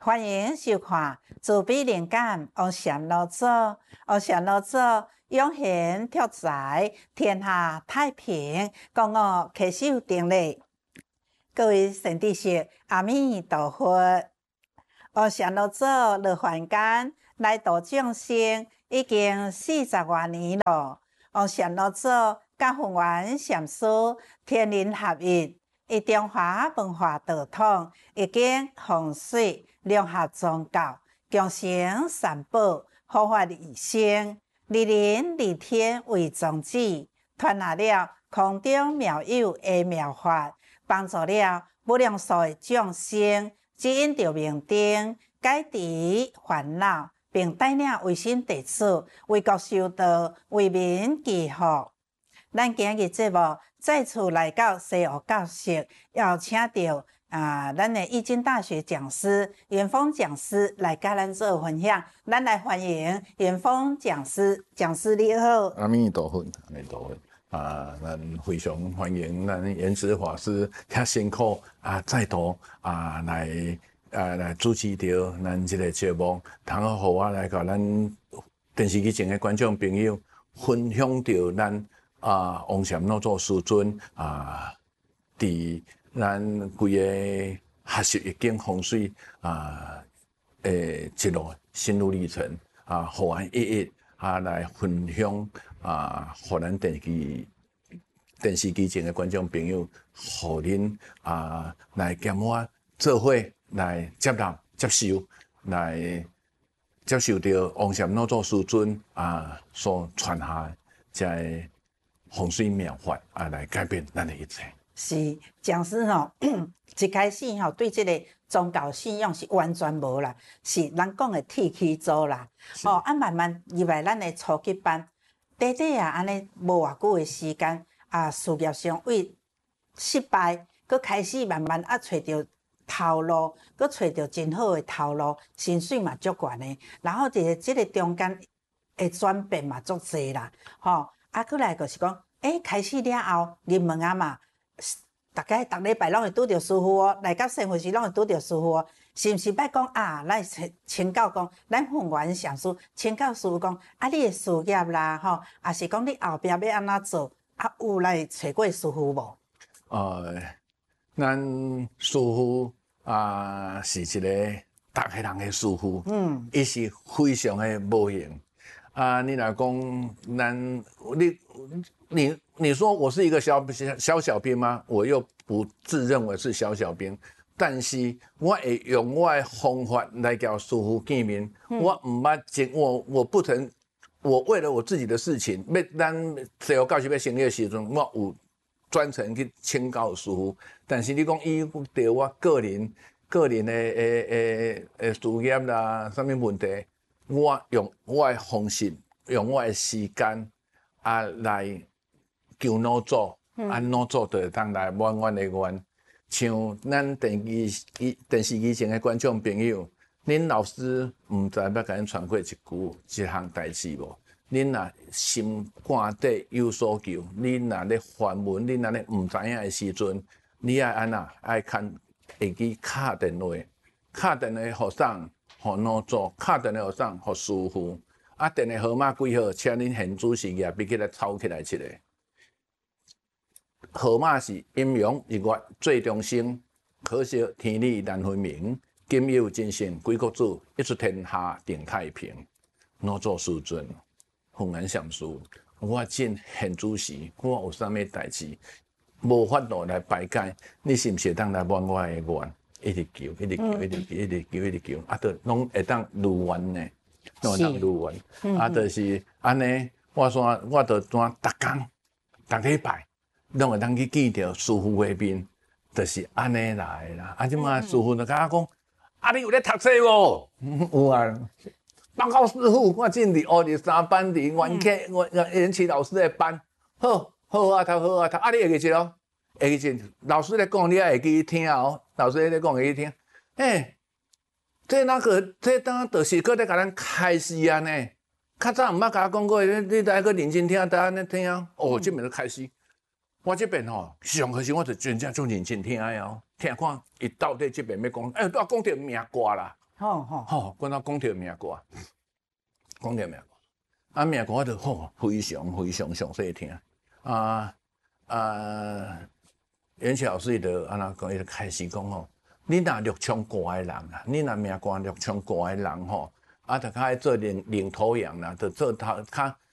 欢迎收看慈悲灵感王禅老祖。王禅老祖永恒拓财，天下太平，讲我揢手定力。各位善知识，阿弥陀佛。王禅老祖落凡间来度众生，已经40多年了。王禅老祖甲弘源禅师天人合一，以中华文化道统，已经风水融合宗教，共生三宝，护法利生，利人利天为宗旨，传下了空中妙有的妙法，帮助了无量数的众生指引着明灯，解除烦恼，并带领维新弟子为国修道，为民祈福。咱今日节目再次来到西湖教室，邀请到咱的易经大学讲师元丰讲师来甲咱做分享。咱来欢迎元丰讲师，讲师你好。 阿弥陀佛，阿弥陀佛。咱非常欢迎咱圆慈法师遐辛苦再度来主持着咱这个节目，通好互我来甲咱电视机前的观众朋友分享着咱王禅老祖师尊伫咱规个学习易经风水一路心路历程互咱一一来分享互咱电视机前的观众朋友，互恁来减我做伙来接纳接受，来接受着王禅老祖师尊所传下这个风水妙法来改变咱的一切。 是讲师一开始对这个宗教信仰是完全无啦，是咱讲的铁器组啦。慢慢入来咱的初级班，短短安尼无偌久的时间事业上为失败，佮开始慢慢找着头路，佮找着真好的头路，薪水嘛足悬的。然后伫这个中间的转变嘛足济啦，佮来就是讲，开始了后入门嘛。大礼拜拢会拄着师傅来到生活时拢会拄着师傅是毋是？捌讲咱请教讲，咱弘源禅师请教师傅讲，你的事业啦，也是讲你后壁要安怎做？有来找过师傅无？ 咱师傅是一个大家人的师傅，伊是非常的无形。你若讲咱你说我是一个小兵吗？我又不自认为是小兵，但是我会用我的方法来叫师傅见面。我唔捌我不曾，我为了我自己的事情，咱西湖教室要成立的时阵，我有专程去请教师傅。但是你讲伊对我个人的事业啦，什么问题？我用我的方式，用我的时间来求老祖，老祖就会当来满我的愿。像咱电视机前的观众朋友，恁老师毋知要甲恁传过一项代志无？恁若心肝底有所求，恁若咧烦闷，恁若咧毋知影的时阵，你爱安那爱看会去敲电话互送。互老祖敲电话互送，互师傅电话号码几号？请恁现主事业必起来抄起来一个。号码是阴阳日月最中生，可惜天理难分明。今有真神归国主，一出天下定太平。老祖师尊，弘源禅师，我真现主时，我有啥物代志，无法度来排解，你是毋是当来满我的愿？一直求，就拢会当如愿呢，拢会当如愿。就是安尼，我就逐工逐礼拜，拢会当去见着师傅的面，就是安尼来啦。即马师傅就甲我讲，你有咧读册无？有啊。报告师傅，我正伫学13班伫元启老师的班，好啊读。你会记咯？会记，老师咧讲，你也会记听哦。老师咧讲会记听，这当就是搁咧甲咱开示啊呢。较早毋捌甲我讲过，你来个认真听，安尼听。这边就开始，我这边上课时我就真正足认真听的听看伊到底这边要讲，都要讲着命卦啦。 吼，阮讲着命歌，讲着命歌，啊命歌我就非常详细听，袁启老师就安那讲，伊就开始讲吼，你若录唱歌的人啊，你若命歌录唱歌的人吼，就较爱做领头羊啦，就做较